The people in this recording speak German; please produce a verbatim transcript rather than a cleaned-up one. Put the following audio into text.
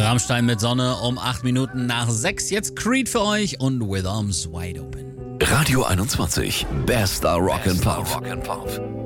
Rammstein mit Sonne um acht Minuten nach sechs. Jetzt Creed für euch und With Arms Wide Open. Radio einundzwanzig, bester Rock and Pop.